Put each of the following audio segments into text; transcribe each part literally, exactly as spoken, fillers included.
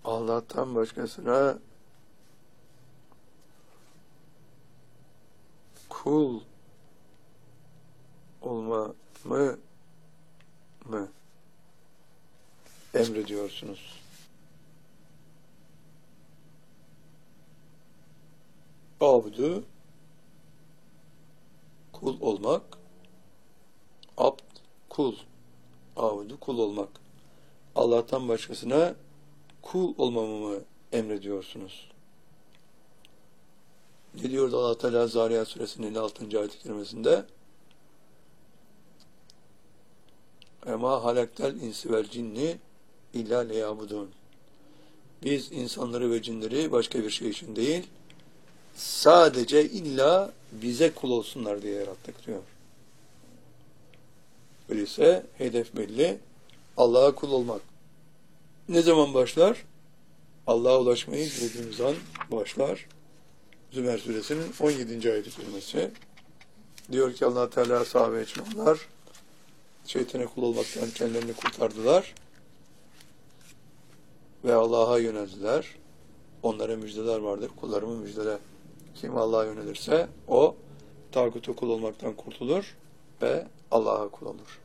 Allah'tan başkasına kul olma mı mı emrediyorsunuz? Abdü kul olmak, abd kul, abdü kul olmak. Allah'tan başkasına kul olmamı mı emrediyorsunuz? Ne diyordu Allah Teala Zariyat Suresinin elli altıncı ayet-i kerimesinde? Ema halaktel insi vel cinni illa leyabudun. Biz insanları ve cinleri başka bir şey için değil, sadece illa bize kul olsunlar diye yarattık diyor. Öyleyse hedef belli, Allah'a kul olmak. Ne zaman başlar? Allah'a ulaşmayı dilediğimiz an başlar. Zümer Suresinin on yedinci ayet-i kerimesi. Diyor ki Allah Teala sahabe ecmalar şeytana kul olmaktan kendilerini kurtardılar ve Allah'a yöneldiler. Onlara müjdeler vardır. Kullarımı müjdele. Kim Allah'a yönelirse o tağuta kul olmaktan kurtulur ve Allah'a kul olur.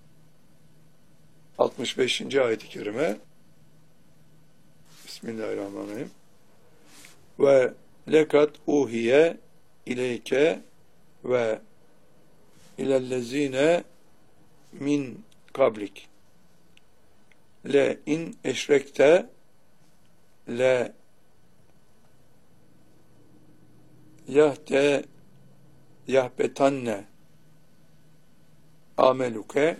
altmış beşinci ayet-i kerime Bismillahirrahmanirrahim. Ve lekat uhiye ileyke ve ilellezine min kablik le in eşrekte le yahte yahbetanne ameluke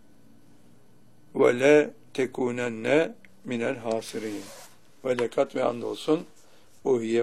ve le tekunenne minel hasirin. Ve lekat ve andolsun uhiye